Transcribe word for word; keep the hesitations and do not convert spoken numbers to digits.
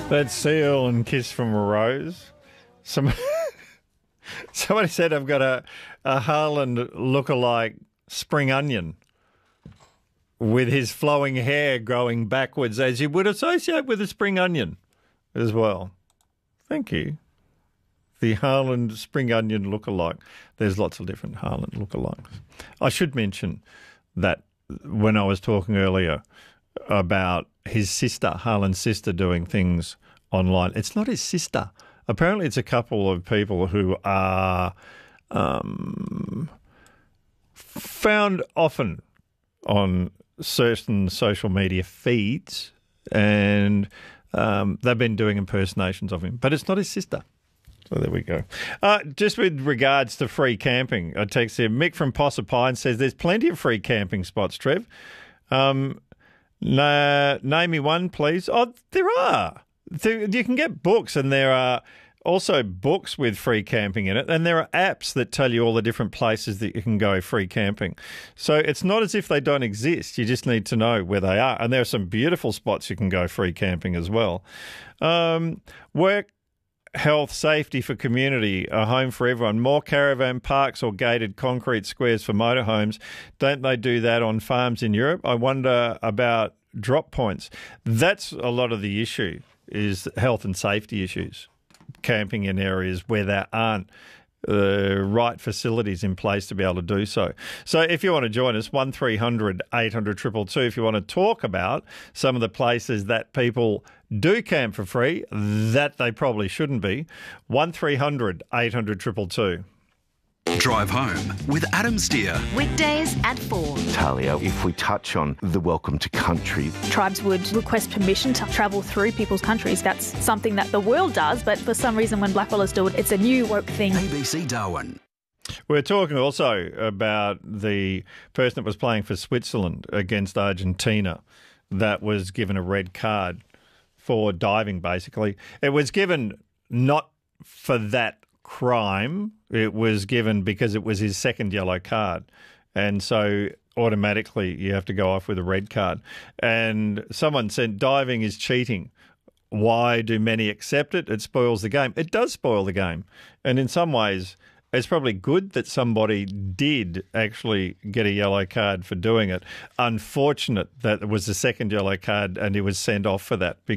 That Seal and Kiss from a Rose. Some, somebody said I've got a, a Haaland lookalike spring onion with his flowing hair growing backwards, as you would associate with a spring onion as well. Thank you. The Haaland spring onion lookalike. There's lots of different Haaland lookalikes. I should mention that when I was talking earlier about his sister, Haaland's sister, doing things online, it's not his sister. Apparently it's a couple of people who are um, found often on certain social media feeds, and um, they've been doing impersonations of him. But it's not his sister. So there we go. Uh, just with regards to free camping, I text here, Mick from Proserpine says there's plenty of free camping spots, Trev. Um, na- name me one, please. Oh, there are. There, you can get books, and there are also books with free camping in it, and there are apps that tell you all the different places that you can go free camping. So it's not as if they don't exist. You just need to know where they are. And there are some beautiful spots you can go free camping as well. Um, work, health, safety for community, a home for everyone. More caravan parks or gated concrete squares for motorhomes. Don't they do that on farms in Europe? I wonder about drop points. That's a lot of the issue, is health and safety issues. Camping in areas where there aren't the uh, right facilities in place to be able to do so. So if you want to join us, one three hundred eight hundred two two two, if you want to talk about some of the places that people do camp for free, that they probably shouldn't be, one three hundred eight hundred two two two. Drive Home with Adam Steer. Weekdays at four. Talia, if we touch on the welcome to country. Tribes would request permission to travel through people's countries. That's something that the world does, but for some reason when blackfellas do it, it's a new woke thing. A B C Darwin. We're talking also about the person that was playing for Switzerland against Argentina that was given a red card for diving, basically. It was given not for that crime. It was given because it was his second yellow card. And so automatically you have to go off with a red card. And someone said diving is cheating. Why do many accept it? It spoils the game. It does spoil the game. And in some ways, it's probably good that somebody did actually get a yellow card for doing it. Unfortunate that it was the second yellow card and he was sent off for that.